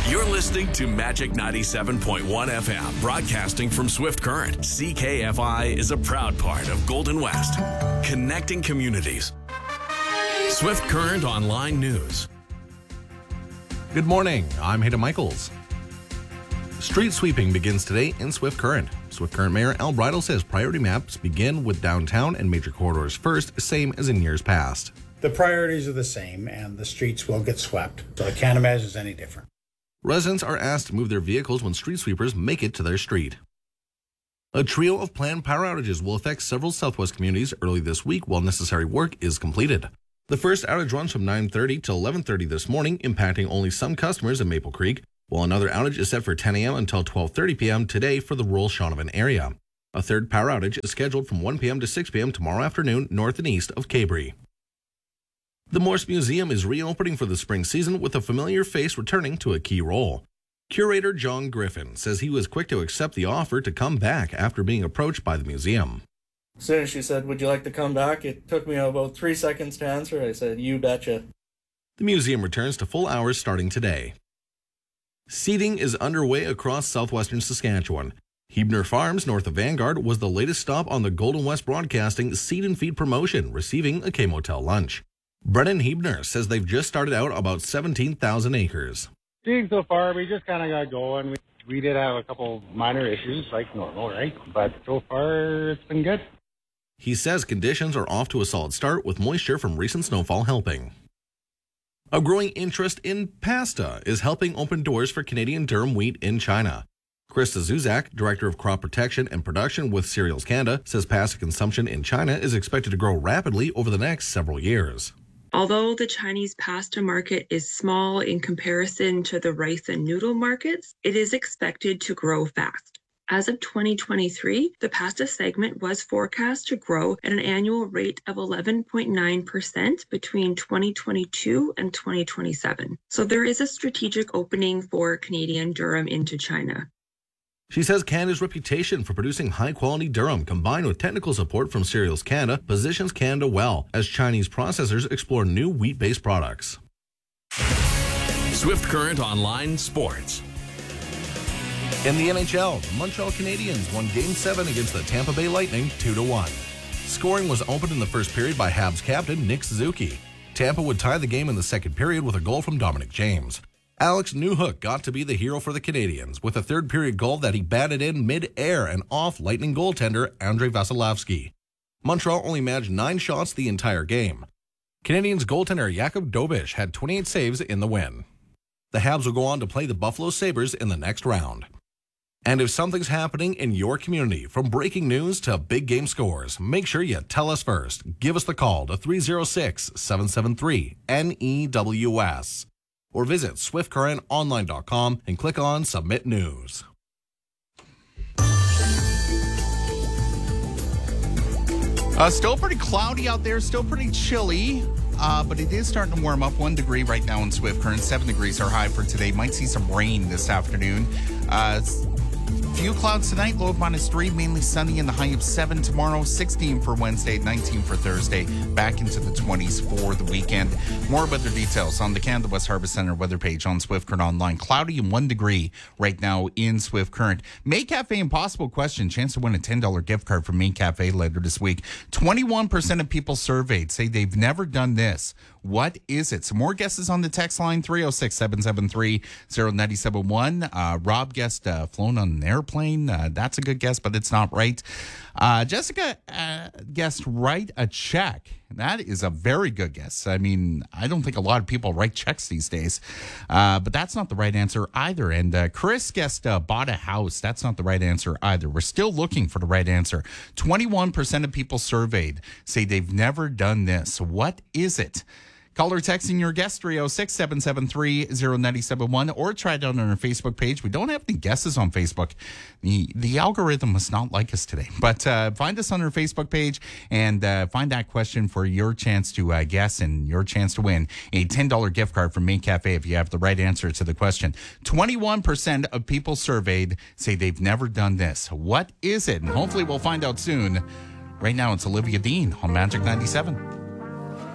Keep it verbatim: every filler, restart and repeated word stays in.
You're listening to Magic ninety-seven point one F M, broadcasting from Swift Current. C K F I is a proud part of Golden West, connecting communities. Swift Current Online News. Good morning, I'm Hayden Michaels. Street sweeping begins today in Swift Current. Swift Current Mayor Al Bridle says priority maps begin with downtown and major corridors first, same as in years past. The priorities are the same and the streets will get swept, so I can't imagine it's any different. Residents are asked to move their vehicles when street sweepers make it to their street. A trio of planned power outages will affect several Southwest communities early this week while necessary work is completed. The first outage runs from nine thirty to eleven thirty this morning, impacting only some customers in Maple Creek, while another outage is set for ten a.m. until twelve thirty p.m. today for the rural Shaunavon area. A third power outage is scheduled from one p.m. to six p.m. tomorrow afternoon north and east of Cabri. The Morse Museum is reopening for the spring season with a familiar face returning to a key role. Curator John Griffin says he was quick to accept the offer to come back after being approached by the museum. As soon as she said, "Would you like to come back?" it took me about three seconds to answer. I said, "You betcha." The museum returns to full hours starting today. Seeding is underway across southwestern Saskatchewan. Hebner Farms, north of Vanguard, was the latest stop on the Golden West Broadcasting Seed and Feed promotion, receiving a K-Motel lunch. Brennan Hebner says they've just started out about seventeen thousand acres. Seeing so far, we just kind of got going. We, we did have a couple minor issues, like normal, right? But so far, it's been good. He says conditions are off to a solid start with moisture from recent snowfall helping. A growing interest in pasta is helping open doors for Canadian durum wheat in China. Krista Zuzak, Director of Crop Protection and Production with Cereals Canada, says pasta consumption in China is expected to grow rapidly over the next several years. Although the Chinese pasta market is small in comparison to the rice and noodle markets, it is expected to grow fast. As of twenty twenty-three, the pasta segment was forecast to grow at an annual rate of eleven point nine percent between twenty twenty-two and twenty twenty-seven. So there is a strategic opening for Canadian durum into China. She says Canada's reputation for producing high-quality durum combined with technical support from Cereals Canada positions Canada well as Chinese processors explore new wheat-based products. Swift Current Online Sports. In the N H L, the Montreal Canadiens won Game seven against the Tampa Bay Lightning two to one. Scoring was opened in the first period by Habs captain Nick Suzuki. Tampa would tie the game in the second period with a goal from Dominic James. Alex Newhook got to be the hero for the Canadiens with a third period goal that he batted in mid-air and off Lightning goaltender Andrei Vasilevsky. Montreal only managed nine shots the entire game. Canadiens goaltender Jakub Dobeš had twenty-eight saves in the win. The Habs will go on to play the Buffalo Sabres in the next round. And if something's happening in your community, from breaking news to big game scores, make sure you tell us first. Give us the call to three oh six, seven seven three, N E W S. Or visit swift current online dot com and click on Submit News. Uh, still pretty cloudy out there, still pretty chilly, uh, but it is starting to warm up. One degree right now in Swift Current. Seven degrees are high for today. Might see some rain this afternoon. Uh, Few clouds tonight, low of minus three, mainly sunny and the high of seven tomorrow, sixteen for Wednesday, nineteen for Thursday, back into the twenties for the weekend. More weather details on the Canada West Harvest Center weather page on Swift Current Online. Cloudy and one degree right now in Swift Current. May Cafe Impossible question, chance to win a ten dollars gift card from Main Cafe later this week. twenty-one percent of people surveyed say they've never done this. What is it? Some more guesses on the text line, three oh six, seven seven three, oh nine seven one. Uh, Rob guessed uh, flown on an airplane. Uh, that's a good guess, but it's not right. Uh, Jessica uh, guessed write a check. That is a very good guess. I mean, I don't think a lot of people write checks these days, uh, but that's not the right answer either. And uh, Chris guessed uh, bought a house. That's not the right answer either. We're still looking for the right answer. twenty-one percent of people surveyed say they've never done this. What is it? Call or texting your guest, three oh six, seven seven three, oh nine seven one, or try it out on our Facebook page. We don't have any guesses on Facebook. The the algorithm must not like us today. But uh, find us on our Facebook page and uh, find that question for your chance to uh, guess and your chance to win a ten dollars gift card from Main Cafe if you have the right answer to the question. twenty-one percent of people surveyed say they've never done this. What is it? And hopefully we'll find out soon. Right now, it's Olivia Dean on Magic ninety-seven.